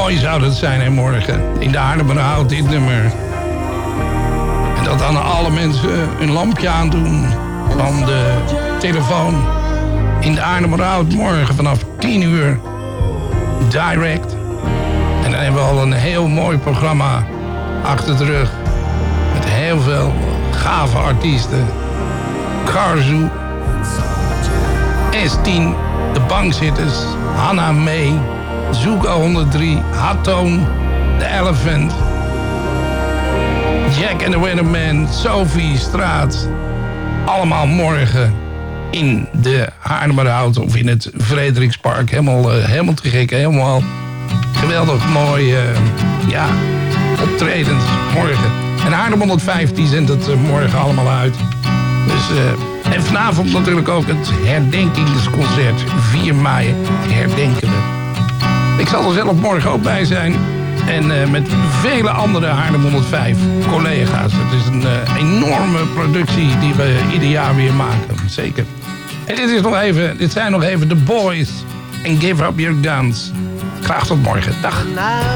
mooi zou dat zijn, hè, morgen. In de Haarlemmerhout, dit nummer. En dat dan alle mensen hun lampje aandoen van de telefoon. In de Haarlemmerhout, morgen vanaf 10 uur. Direct. En dan hebben we al een heel mooi programma achter de rug. Met heel veel gave artiesten. Karzu. S10. De Bankzitters. Hanna May. Zoeka 103. Hattoon. The Elephant. Jack and the Weatherman. Sophie Straat. Allemaal morgen in de Haarlemmerhout of in het Frederikspark. Helemaal te gek. Helemaal geweldig mooi optredens morgen. En Haarlem 105 die zendt het morgen allemaal uit. Dus, en vanavond natuurlijk ook het herdenkingsconcert. 4 mei herdenken we. Ik zal er zelf morgen ook bij zijn. En met vele andere Haarlem 105 collega's. Het is een enorme productie die we ieder jaar weer maken. Zeker. En dit zijn nog even The Boys. En Give Up Your Guns. Graag tot morgen. Dag.